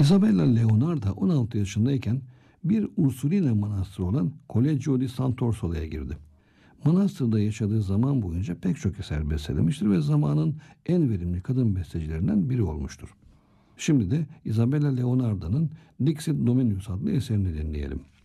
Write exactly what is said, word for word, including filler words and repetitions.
Isabella Leonarda on altı yaşındayken bir Ursulina manastırı olan Collegio di Sant'Orso'ya girdi. Manastırda yaşadığı zaman boyunca pek çok eser bestelemiştir ve zamanın en verimli kadın bestecilerinden biri olmuştur. Şimdi de Isabella Leonarda'nın Dixit Dominus adlı eserini dinleyelim.